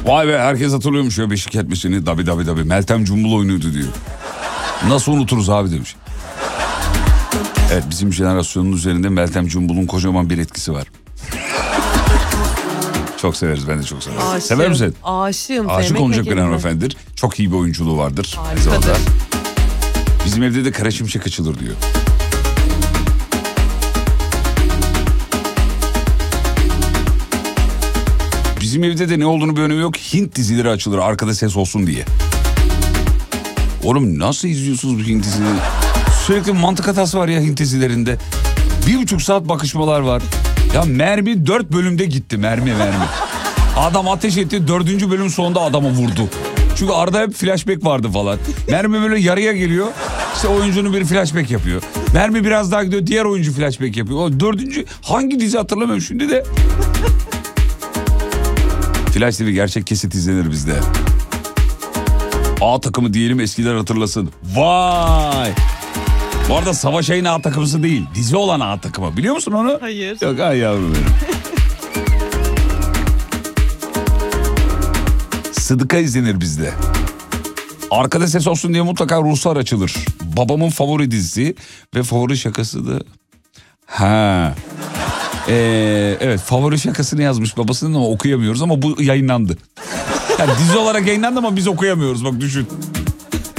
Vay be, herkes hatırlıyormuş ya beşik etmesini. Dabi. Meltem Cumbul oynuyordu diyor. Nasıl unuturuz abi demiş. Evet, bizim jenerasyonun üzerinde Meltem Cumbul'un kocaman bir etkisi var. Çok severiz, ben de çok severim. Aşığım. Sever misin? Aşığım. Aşık olacak bir hanımefendidir. Çok iyi bir oyunculuğu vardır. Harikadır. Bizim evde de Kara Şimşek açılır diyor. Bizim evde de ne olduğunu bir önemi yok. Hint dizileri açılır arkada ses olsun diye. Oğlum nasıl izliyorsunuz bu Hint dizileri? Sürekli mantık hatası var ya Hint dizilerinde. 1,5 saat bakışmalar var. Ya mermi 4 bölümde gitti, mermi. Adam ateş etti, 4. bölüm sonunda adamı vurdu. Çünkü arada hep flashback vardı falan. Mermi böyle yarıya geliyor. İşte oyuncunun bir flashback yapıyor. Mermi biraz daha gidiyor, diğer oyuncu flashback yapıyor. O 4. hangi dizi hatırlamıyorum şimdi de. Flash TV gerçek kesit izlenir bizde. A takımı diyelim, eskiler hatırlasın. Vay! Bu arada Savaş Ay'ın A takımısı değil, dizi olan A takımı. Biliyor musun onu? Hayır. Yok, ay yavrum benim. Sıdıka izlenir bizde. Arkada ses olsun diye mutlaka Ruslar açılır. Babamın favori dizisi ve favori şakası da... Evet, favori şakasını yazmış babasının ama okuyamıyoruz, ama bu yayınlandı. Yani dizi olarak yayınlandı ama biz okuyamıyoruz, bak düşün.